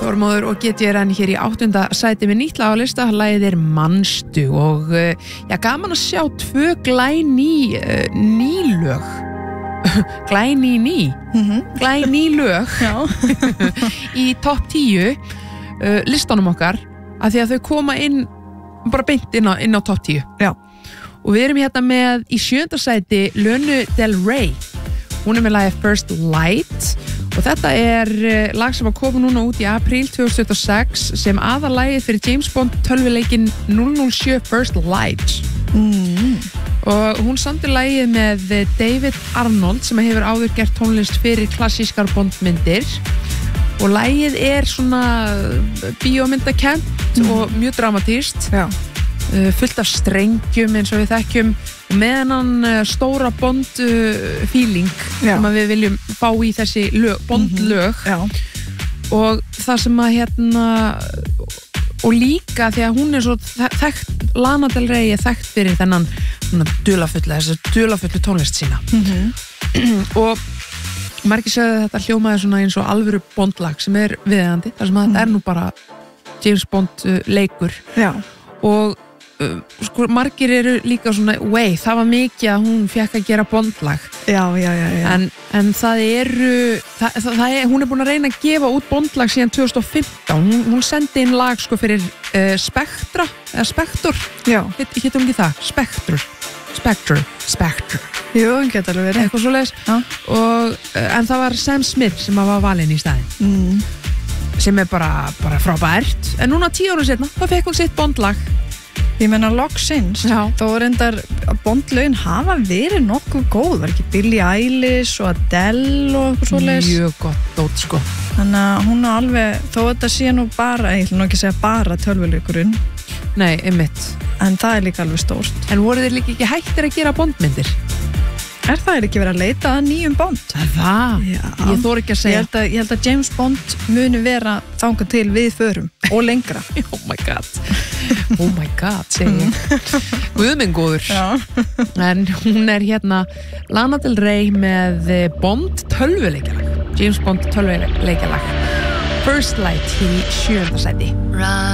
Þormóður og GTRN hér í 8. sæti með nýtt lag á lista, lagið Manstu og gaman að sjá 2 glæný nýlög glæný lög í topp 10 listanum okkar af því að þau koma inn bara beint inn á topp 10 og við erum hérna með í 7. sæti Lunu Del Rey. Hún með lagið First Light og þetta lag sem var komið núna út í apríl 2026 sem aðalagið fyrir James Bond tölvuleikinn 007 First Light. Og hún samdi lagið með David Arnold sem hefur áður gert tónlist fyrir klassískar Bondmyndir og lagið svona bíómyndakent og mjög dramatískt. Fullt af strengjum eins og við þekkjum og með hennan stóra Bond feeling sem við viljum fá í þessi Bond-lög og það sem að og líka því að hún svo þekkt, Lana Del Rey þekkt fyrir þennan dularfullu tónlist sína og margir sögðu þetta hljómaði svona eins og alvöru Bond-lag sem viðeigandi, þar sem að þetta nú bara James Bond leikur og sko margir eru líka svona það var mikið að hún fekk að gera Bondlag en það hún búin að reyna að gefa út Bondlag síðan 2015 hún sendi inn lag sko fyrir Spectra eða Spector hittum hún ekki það? Spectre Jú, hann geta alveg verið eitthvað svoleiðis en það var Sam Smith sem var valinn í staðinn sem bara frábært en núna 10 ára setna þá fekk hún sitt Bondlag. Ég meina loksins, þó reyndar Bond-lögin hafa verið nokkuð góð, var ekki Billie Eilish og Adele og eitthvað svoleiðis. Mjög gott dót sko. Þannig að hún alveg, þó þetta sé nú bara, ég ætla nú ekki að segja bara tölvuleikurinn. Nei, einmitt. En það líka alveg stórt. En voru þeir líka ekki hættir að gera Bondmyndir? Það ekki verið að leita að nýjum Bond? Það? Já. Ég þori ekki að segja. Ég held að James Bond muni vera þangað til við förum og lengra. Oh my god, segi ég. Guð minn góður. En hún hérna Lana Del Rey með Bond tölvuleikjalag. James Bond tölvuleikjalag. First Light í 7. sæti.